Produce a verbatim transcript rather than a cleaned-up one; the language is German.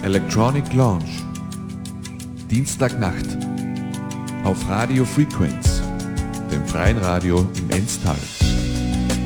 Electronic Lounge, Dienstagnacht auf Radio Frequenz, dem freien Radio im Enztal.